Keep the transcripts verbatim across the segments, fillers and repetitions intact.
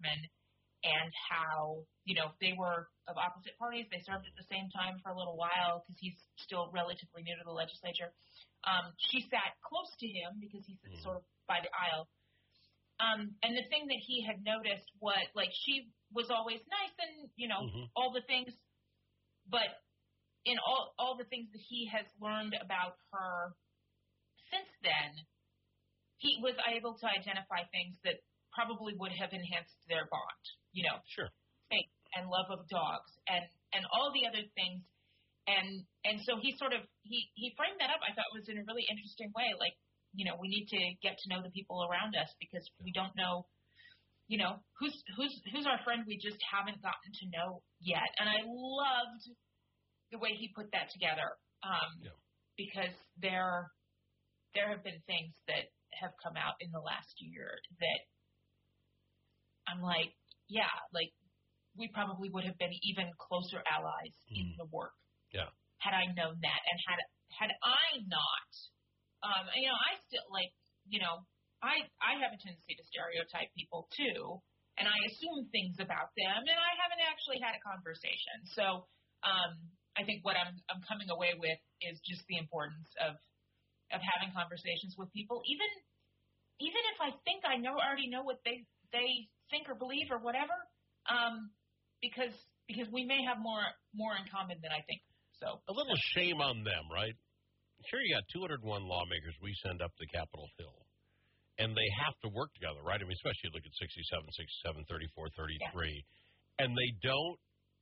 Hortman, and how, you know, they were of opposite parties. They served at the same time for a little while because he's still relatively new to the legislature. Um, she sat close to him because he sits mm. sort of by the aisle. Um, and the thing that he had noticed was, like, she was always nice and, you know, mm-hmm. all the things, but in all, all the things that he has learned about her since then, he was able to identify things that probably would have enhanced their bond, you know, sure, faith and love of dogs and, and all the other things. And and so he sort of, he, he framed that up, I thought was in a really interesting way. Like, you know, we need to get to know the people around us because we don't know, you know, who's, who's, who's our friend we just haven't gotten to know yet. And I loved the way he put that together um, yeah. because there, there have been things that have come out in the last year that I'm like, yeah, like we probably would have been even closer allies mm. in the work. Yeah. Had I known that, and had had I not, um, you know, I still like, you know, I I have a tendency to stereotype people too, and I assume things about them, and I haven't actually had a conversation. So um, I think what I'm I'm coming away with is just the importance of. of having conversations with people, even even if I think I know already know what they they think or believe or whatever, um, because because we may have more more in common than I think. So a little shame on them, right? Sure, you got two hundred one lawmakers we send up to Capitol Hill, and they have to work together, right? I mean, especially look at sixty-seven, sixty-seven, thirty-four, thirty-three, yeah. and they don't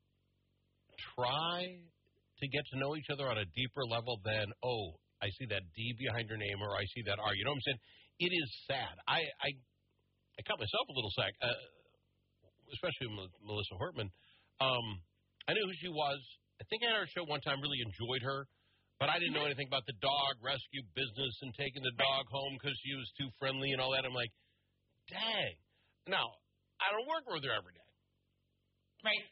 try to get to know each other on a deeper level than, oh, I see that D behind her name, or I see that R. You know what I'm saying? It is sad. I I, I cut myself a little slack, uh, especially with Melissa Hortman. Um, I knew who she was. I think I had her show one time, really enjoyed her, but I didn't know anything about the dog rescue business and taking the dog home because she was too friendly and all that. I'm like, dang. Now, I don't work with her every day. Right.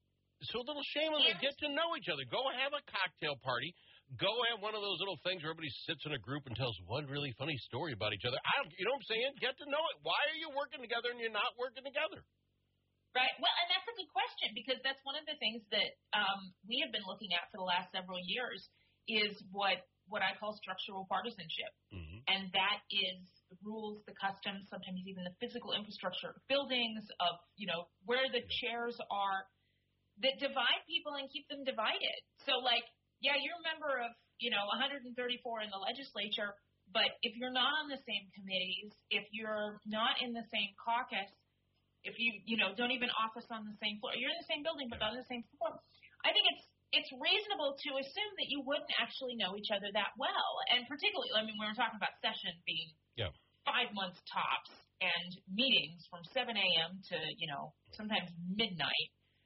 So a little shame on them. Get to know each other. Go have a cocktail party. Go have one of those little things where everybody sits in a group and tells one really funny story about each other. I don't, you know what I'm saying? Get to know it. Why are you working together and you're not working together? Right. Well, and that's a good question because that's one of the things that um, we have been looking at for the last several years is what what I call structural partisanship. Mm-hmm. And that is the rules, the customs, sometimes even the physical infrastructure of buildings, of, you know, where the chairs are that divide people and keep them divided. So, like, yeah, you're a member of, you know, one hundred thirty-four in the legislature, but if you're not on the same committees, if you're not in the same caucus, if you, you know, don't even office on the same floor, you're in the same building but not on the same floor, I think it's it's reasonable to assume that you wouldn't actually know each other that well. And particularly, I mean, when we're talking about session being yeah. five months tops and meetings from seven a.m. to, you know, sometimes midnight,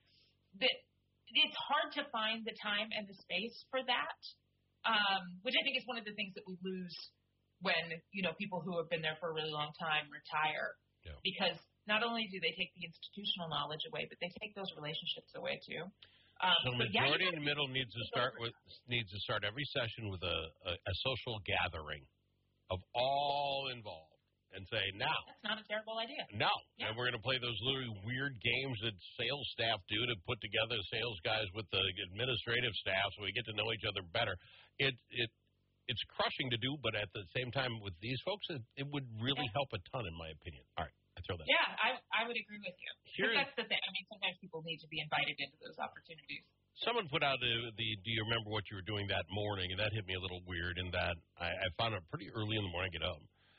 that it's hard to find the time and the space for that, um, which I think is one of the things that we lose when, you know, people who have been there for a really long time retire. Yeah. Because not only do they take the institutional knowledge away, but they take those relationships away too. Um, so the majority yeah, in the middle needs to start with needs to start every session with a, a, a social gathering of all involved and say, now. That's not a terrible idea. No. Yeah. And we're going to play those little weird games that sales staff do to put together sales guys with the administrative staff so we get to know each other better. It it It's crushing to do, but at the same time with these folks, it, it would really yeah. help a ton, in my opinion. All right. I throw that. Yeah, I I would agree with you. Here, that's the thing. I mean, sometimes people need to be invited into those opportunities. Someone put out the, the do you remember what you were doing that morning, and that hit me a little weird in that I, I found it pretty early in the morning I get up,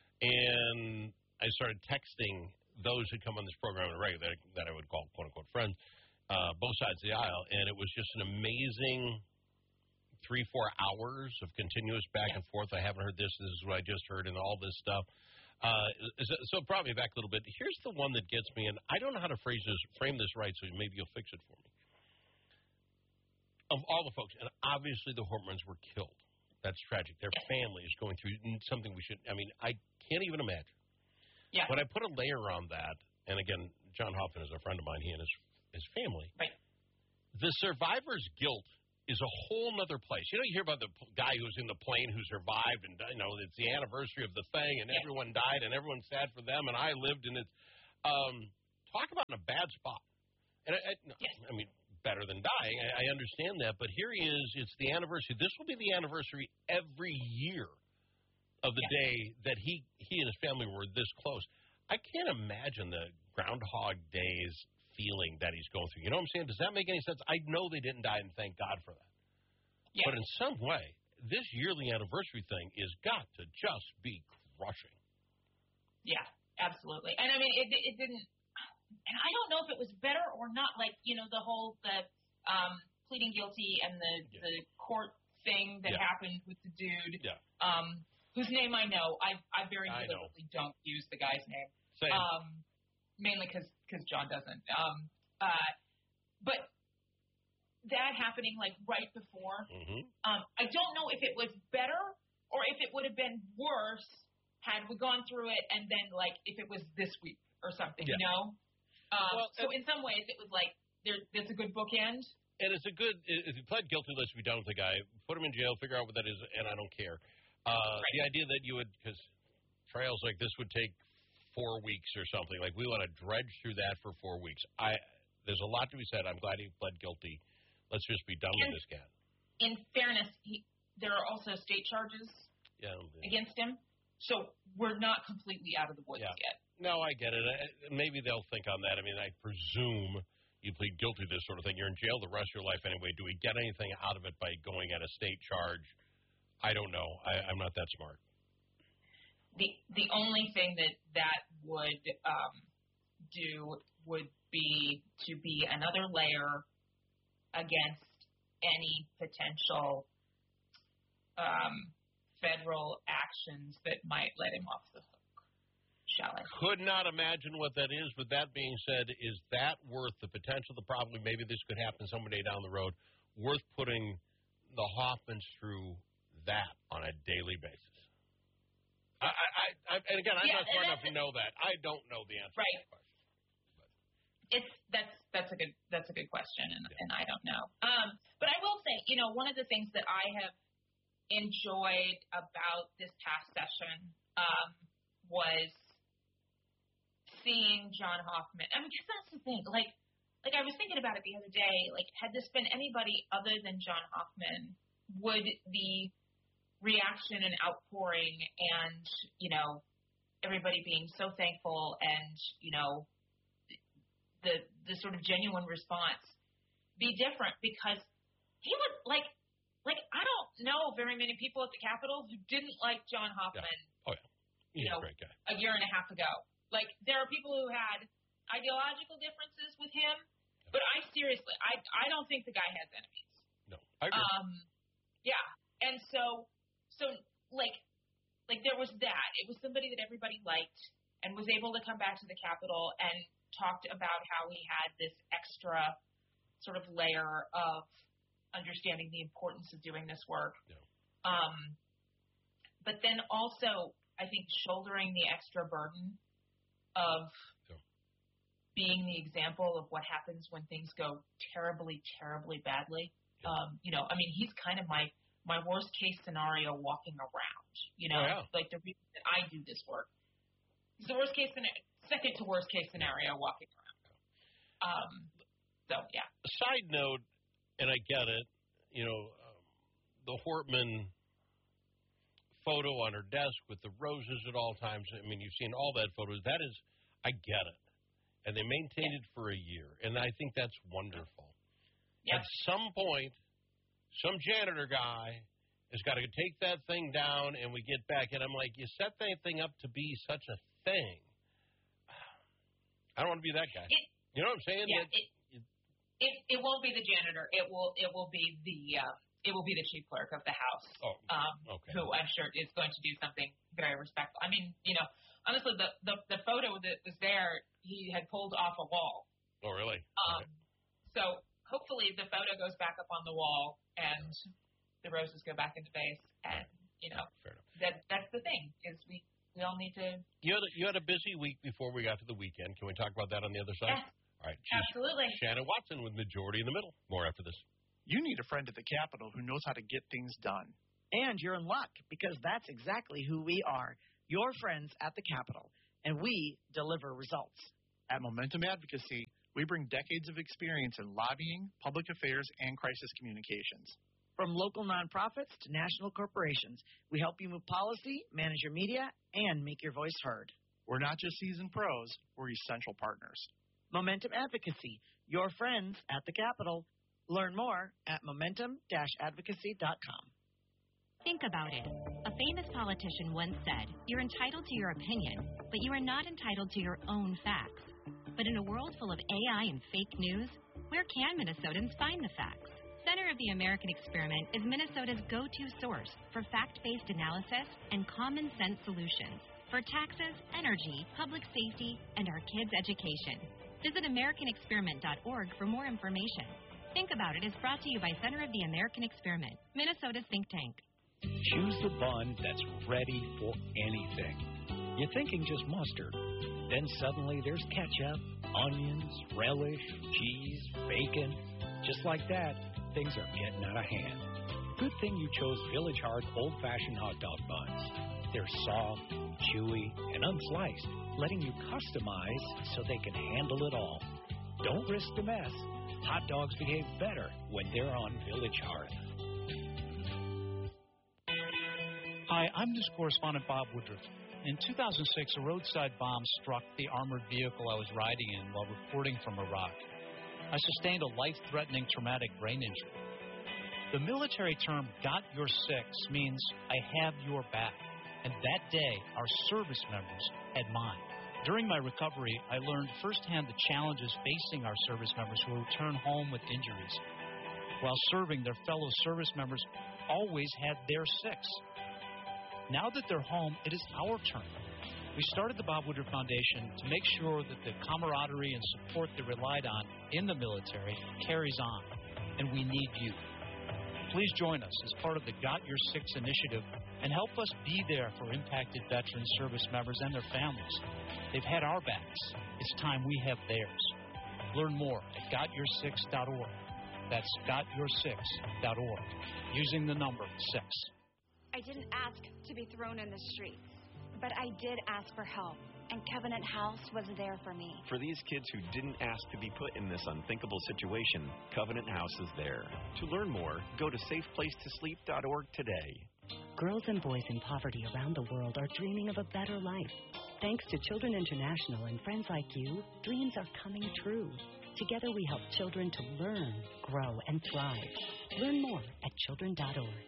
and I started texting those who come on this program on a regular, that, that I would call quote-unquote friends, uh, both sides of the aisle, and it was just an amazing three, four hours of continuous back yeah. and forth. I haven't heard this. This is what I just heard, and all this stuff. Uh, so, so it brought me back a little bit. Here's the one that gets me, and I don't know how to phrase this, frame this right, so maybe you'll fix it for me. Of all the folks, and obviously the Hortmans were killed. That's tragic. Their family is going through something we should, I mean, I can't even imagine. Yeah. When I put a layer on that, and again, John Hoffman is a friend of mine, he and his, his family. Right. The survivor's guilt is a whole nother place. You know, you hear about the guy who was in the plane who survived, and, you know, it's the anniversary of the thing, and yeah. everyone died, and everyone's sad for them, and I lived, and it's um, talk about in a bad spot. And I, I, yes. I mean, better than dying. I, I understand that. But here he is. It's the anniversary. This will be the anniversary every year of the yes. day that he, he and his family were this close. I can't imagine the Groundhog Days feeling that he's going through. You know what I'm saying? Does that make any sense? I know they didn't die, and thank God for that. Yes. But in some way, this yearly anniversary thing is got to just be crushing. Yeah, absolutely. And, I mean, it, it didn't – and I don't know if it was better or not. Like, you know, the whole the um, pleading guilty and the, yeah. the court thing that yeah. happened with the dude, yeah. um, whose name I know. I, I very I deliberately know. don't use the guy's name. Same. Um, mainly because John doesn't. Um, uh, but that happening, like, right before, mm-hmm. um, I don't know if it was better or if it would have been worse had we gone through it and then, like, if it was this week or something, yeah. you know? Um, well, so in some ways it was like, there, there's a good bookend. And it's a good, if you pled guilty, let's be done with the guy, put him in jail, figure out what that is, and I don't care. Uh, right. The idea that you would, because trials like this would take four weeks or something, like we want to dredge through that for four weeks. I There's a lot to be said. I'm glad he pled guilty. Let's just be done and with this guy. In fairness, he, there are also state charges yeah, against him, so we're not completely out of the woods yeah. yet. No, I get it. Maybe they'll think on that. I mean, I presume you plead guilty to this sort of thing. You're in jail the rest of your life anyway. Do we get anything out of it by going at a state charge? I don't know. I, I'm not that smart. The the only thing that that would um, do would be to be another layer against any potential um, federal actions that might let him off the hook. Shall I? Could not imagine what that is. But that being said, is that worth the potential, the probably maybe this could happen someday down the road, worth putting the Hoffmans through that on a daily basis? I, I, I, and again, I'm yeah, not smart enough to know that. I don't know the answer right. to that question. But. It's that's that's a good that's a good question, and, yeah. and I don't know. Um, but I will say, you know, one of the things that I have enjoyed about this past session um, was seeing John Hoffman. I mean, because that's the thing. Like, like I was thinking about it the other day. Like, had this been anybody other than John Hoffman, would the reaction and outpouring and, you know, everybody being so thankful and, you know, the the sort of genuine response be different? Because he was like, like I don't know very many people at the Capitol who didn't like John Hoffman. Yeah. Oh, yeah. He's you know, a great guy. A year and a half ago. Like, there are people who had ideological differences with him, yeah. but I seriously, I I don't think the guy has enemies. No, I agree. Um, yeah, and so, so like, like there was that. It was somebody that everybody liked and was able to come back to the Capitol and talked about how he had this extra sort of layer of understanding the importance of doing this work. Yeah. Um, but then also, I think, shouldering the extra burden of yeah. being the example of what happens when things go terribly, terribly badly. Yeah. Um, you know, I mean, he's kind of my, my worst case scenario walking around, you know, oh, yeah. like the reason that I do this work. He's the worst case scenario, second to worst case scenario walking around. Um, so, yeah. Side note, and I get it, you know, um, the Hortman photo on her desk with the roses at all times. I mean, you've seen all that photos. That is, I get it. And they maintained it for a year, and I think that's wonderful. Yep. At some point, some janitor guy has got to take that thing down, and we get back. And I'm like, you set that thing up to be such a thing. I don't want to be that guy. It, you know what I'm saying? Yeah, that, it, it, it won't be the janitor. It will it will be the uh, it will be the chief clerk of the House. Oh, um, okay. Who I'm sure is going to do something very respectful. I mean, you know, honestly, the, the, the photo that was there, he had pulled off a wall. Oh, really? Um, okay. So hopefully the photo goes back up on the wall and the roses go back in the vase. And, you know, Fair enough. that that's the thing is we, we all need to. You had, a, you had a busy week before we got to the weekend. Can we talk about that on the other side? Yes. All right. Absolutely. Shannon Watson with Majority in the Middle. More after this. You need a friend at the Capitol who knows how to get things done. And you're in luck, because that's exactly who we are, your friends at the Capitol, and we deliver results. At Momentum Advocacy, we bring decades of experience in lobbying, public affairs, and crisis communications. From local nonprofits to national corporations, we help you move policy, manage your media, and make your voice heard. We're not just seasoned pros, we're essential partners. Momentum Advocacy, your friends at the Capitol. Learn more at momentum dash advocacy dot com. Think about it. A famous politician once said, "You're entitled to your opinion, but you are not entitled to your own facts." But in a world full of A I and fake news, where can Minnesotans find the facts? Center of the American Experiment is Minnesota's go-to source for fact-based analysis and common-sense solutions for taxes, energy, public safety, and our kids' education. Visit american experiment dot org for more information. Think About It is brought to you by Center of the American Experiment, Minnesota's think tank. Choose the bun that's ready for anything. You're thinking just mustard. Then suddenly there's ketchup, onions, relish, cheese, bacon. Just like that, things are getting out of hand. Good thing you chose Village Hard old-fashioned hot dog buns. They're soft, chewy, and unsliced, letting you customize so they can handle it all. Don't risk the mess. Hot dogs behave better when they're on Village Hearth. Hi, I'm news correspondent Bob Woodruff. In two thousand six, a roadside bomb struck the armored vehicle I was riding in while reporting from Iraq. I sustained a life-threatening traumatic brain injury. The military term, got your six, means I have your back. And that day, our service members had mine. During my recovery, I learned firsthand the challenges facing our service members who return home with injuries. While serving, their fellow service members always had their six. Now that they're home, it is our turn. We started the Bob Woodruff Foundation to make sure that the camaraderie and support they relied on in the military carries on, and we need you. Please join us as part of the Got Your Six initiative and help us be there for impacted veteran service members and their families. They've had our backs. It's time we have theirs. Learn more at got your six dot org. That's got your six dot org, using the number six. I didn't ask to be thrown in the streets, but I did ask for help, and Covenant House was there for me. For these kids who didn't ask to be put in this unthinkable situation, Covenant House is there. To learn more, go to safe place to sleep dot org today. Girls and boys in poverty around the world are dreaming of a better life. Thanks to Children International and friends like you, dreams are coming true. Together we help children to learn, grow, and thrive. Learn more at children dot org.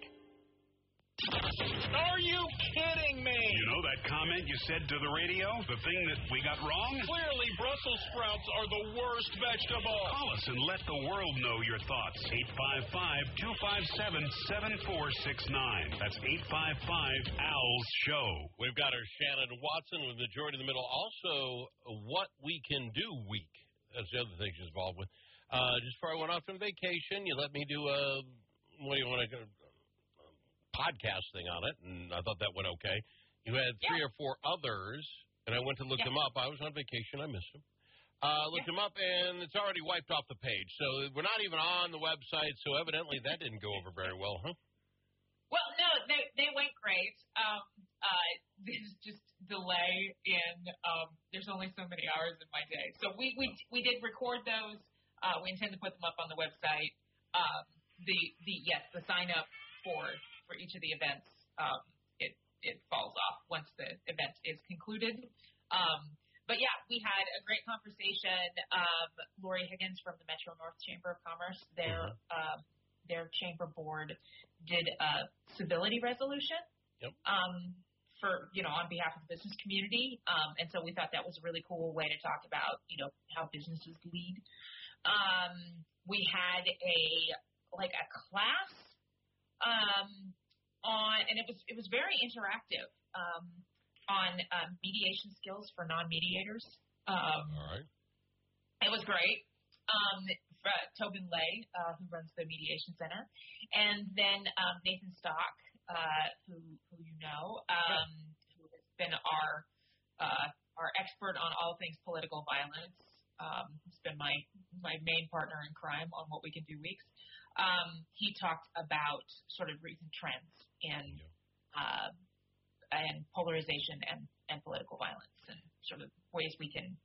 Are you kidding me? You know that comment you said to the radio? The thing that we got wrong? Clearly, Brussels sprouts are the worst vegetable. Call us and let the world know your thoughts. eight five five, two five seven, seven four six nine. That's eight five five, A L S show. We've got our Shannon Watson with Majority in the Middle. Also, What We Can Do Week. That's the other thing she's involved with. Uh, just before I went off on vacation, you let me do a, what do you want to go? podcast thing on it, and I thought that went okay. You had three yeah. or four others, and I went to look yeah. them up. I was on vacation. I missed them. Uh, looked yeah. them up, and it's already wiped off the page. So we're not even on the website, so evidently that didn't go over very well, huh? Well, no, they they went great. Um, uh, there's just delay in, um, there's only so many hours in my day. So we, we, we did record those. Uh, we intend to put them up on the website. Um, the, the yes, the sign-up for for each of the events, um, it it falls off once the event is concluded. Um, but yeah, we had a great conversation. Um, Lori Higgins from the Metro North Chamber of Commerce, their mm-hmm. um, their chamber board did a civility resolution yep. um, for you know on behalf of the business community, um, and so we thought that was a really cool way to talk about you know how businesses lead. Um, we had a like a class. Um, on and it was it was very interactive um, on uh, mediation skills for non-mediators. Um, All right, it was great. Um, for, uh, Tobin Lay, uh, who runs the Mediation Center, and then um, Nathan Stock, uh, who who you know, um, who has been our uh, our expert on all things political violence. Um, he's been my my main partner in crime on What We Can Do Weeks. Um, he talked about sort of recent trends in uh, and polarization and, and political violence and sort of ways we can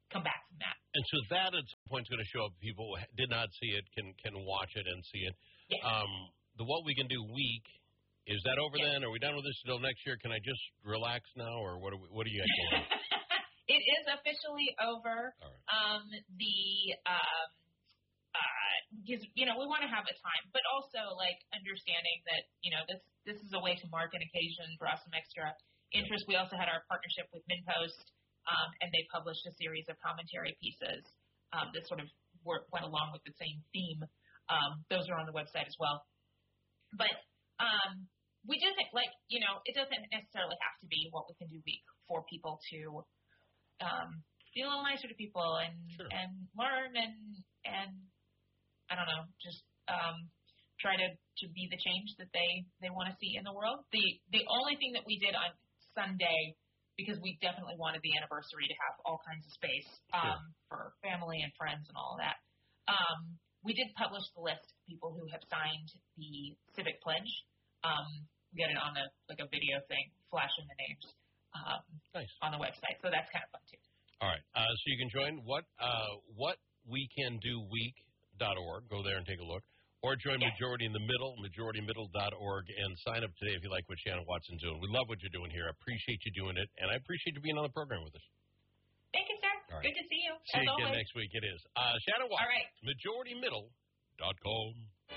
come back from that. And so that at some point is going to show up. People who did not see it can can watch it and see it. Yeah. Um, the What We Can Do week, is that over yeah. then? Are we done with this until next year? Can I just relax now, or what? Are we, what do you guys doing? It is officially over. All right. Um, the um, uh, because you know we want to have a time, but also like understanding that you know this this is a way to mark an occasion, draw some extra interest. We also had our partnership with MinnPost, um, and they published a series of commentary pieces um, that sort of were, went along with the same theme. Um, those are on the website as well. But um, we just think, like, you know, it doesn't necessarily have to be What We Can Do week for people to um, be a little nicer to people and sure. and learn and and I don't know, just um, try to, to be the change that they, they want to see in the world. The the only thing that we did on Sunday, because we definitely wanted the anniversary to have all kinds of space um, sure. for family and friends and all of that. Um, we did publish the list of people who have signed the Civic Pledge. Um, we got it on a like a video thing, flashing the names um, nice. on the website. So that's kind of fun too. All right. Uh, so you can join what uh, what we can do week dot org. Go there and take a look. Or join yeah. Majority in the Middle, majority middle dot org, and sign up today if you like what Shannon Watson's doing. We love what you're doing here. I appreciate you doing it, and I appreciate you being on the program with us. Thank you, sir. All right. Good to see you. See you again always. next week. It is. Uh, Shannon Watson, All right. majority middle dot com.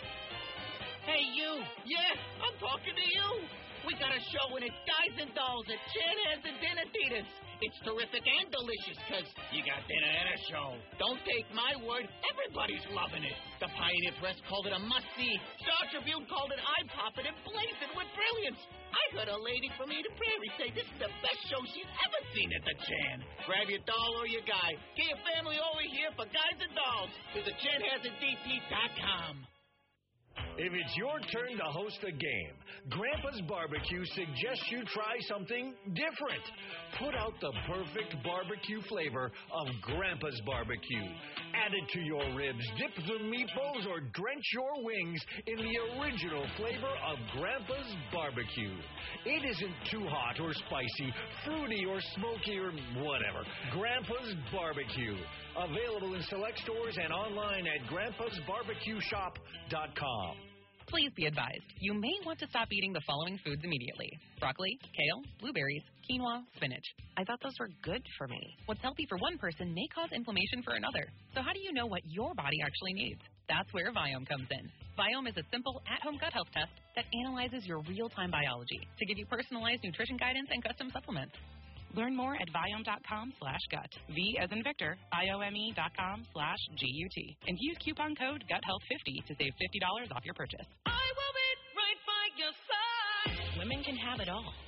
Hey, you. Yeah, I'm talking to you. We got a show in it, Guys and Dolls at Chan Has a Dinner Theaters. It's terrific and delicious because you got dinner and a show. Don't take my word. Everybody's loving it. The Pioneer Press called it a must-see. Star Tribune called it eye-popping and blazing with brilliance. I heard a lady from Eden Prairie say this is the best show she's ever seen at the Chan. Grab your doll or your guy. Get your family over here for Guys and Dolls. Visit Chan Has a D T dot com. If it's your turn to host a game, Grandpa's Barbecue suggests you try something different. Put out the perfect barbecue flavor of Grandpa's Barbecue. Add it to your ribs, dip the meatballs, or drench your wings in the original flavor of Grandpa's Barbecue. It isn't too hot or spicy, fruity or smoky or whatever. Grandpa's Barbecue. Available in select stores and online at grandpas barbecue shop dot com. Please be advised, you may want to stop eating the following foods immediately. Broccoli, kale, blueberries, quinoa, spinach. I thought those were good for me. What's healthy for one person may cause inflammation for another. So how do you know what your body actually needs? That's where Viome comes in. Viome is a simple at-home gut health test that analyzes your real-time biology to give you personalized nutrition guidance and custom supplements. Learn more at Viome.com slash gut. V as in Victor, I-O-M-E dot com slash G-U-T. And use coupon code gut health fifty to save fifty dollars off your purchase. I will be right by your side. Women can have it all,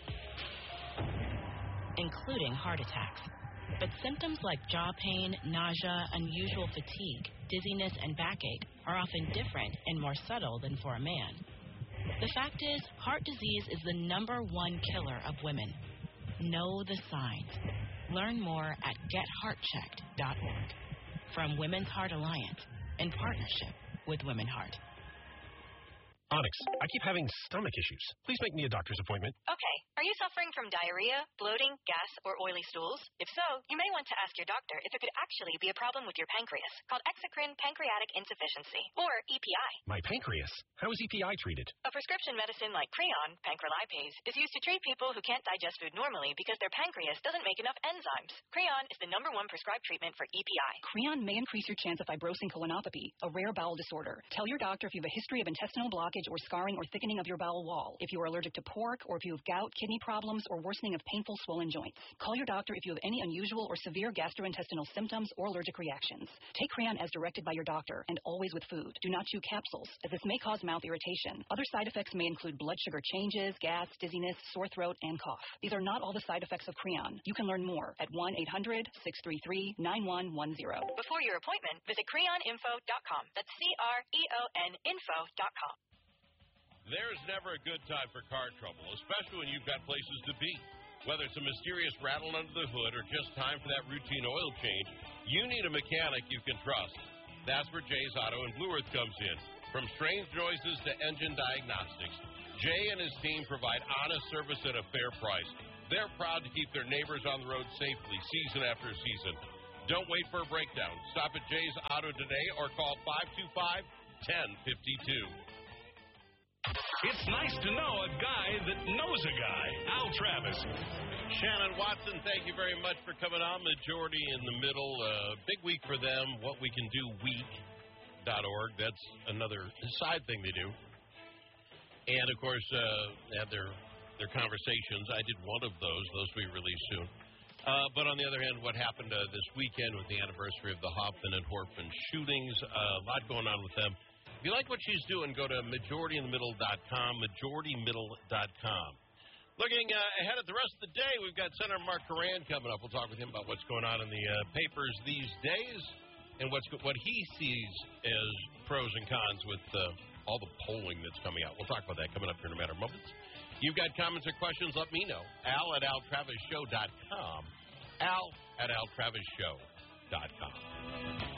including heart attacks. But symptoms like jaw pain, nausea, unusual fatigue, dizziness, and backache are often different and more subtle than for a man. The fact is, heart disease is the number one killer of women. Know the signs. Learn more at get heart checked dot org. From Women's Heart Alliance, in partnership with Women Heart. Onyx, I keep having stomach issues. Please make me a doctor's appointment. Okay. Are you suffering from diarrhea, bloating, gas, or oily stools? If so, you may want to ask your doctor if it could actually be a problem with your pancreas, called exocrine pancreatic insufficiency, or E P I. My pancreas? How is E P I treated? A prescription medicine like Creon, pancrelipase, is used to treat people who can't digest food normally because their pancreas doesn't make enough enzymes. Creon is the number one prescribed treatment for E P I. Creon may increase your chance of fibrosing colonopathy, a rare bowel disorder. Tell your doctor if you have a history of intestinal blockage or scarring or thickening of your bowel wall, if you are allergic to pork, or if you have gout, kidney problems, or worsening of painful swollen joints. Call your doctor if you have any unusual or severe gastrointestinal symptoms or allergic reactions. Take Creon as directed by your doctor, and always with food. Do not chew capsules, as this may cause mouth irritation. Other side effects may include blood sugar changes, gas, dizziness, sore throat, and cough. These are not all the side effects of Creon. You can learn more at one eight hundred, six three three, nine one one zero. Before your appointment, visit creon info dot com. That's C R E O N info dot com. There's never a good time for car trouble, especially when you've got places to be. Whether it's a mysterious rattle under the hood or just time for that routine oil change, you need a mechanic you can trust. That's where Jay's Auto in Blue Earth comes in. From strange noises to engine diagnostics, Jay and his team provide honest service at a fair price. They're proud to keep their neighbors on the road safely season after season. Don't wait for a breakdown. Stop at Jay's Auto today or call five two five, one zero five two. It's nice to know a guy that knows a guy. Al Travis. Shannon Watson, thank you very much for coming on. Majority in the Middle. Uh, big week for them. What We Can Do Week dot org. That's another side thing they do. And, of course, uh, they have their, their conversations. I did one of those. Those will be released soon. Uh, but on the other hand, what happened uh, this weekend with the anniversary of the Hoffman and Horfman shootings, uh, a lot going on with them. If you like what she's doing, go to majority in the middle dot com, majority middle dot com. Looking uh, ahead at the rest of the day, we've got Senator Mark Coran coming up. We'll talk with him about what's going on in the uh, papers these days and what's what he sees as pros and cons with uh, all the polling that's coming out. We'll talk about that coming up here in a matter of moments. You've got comments or questions, let me know. Al at al travis show dot com. Al at al travis show dot com.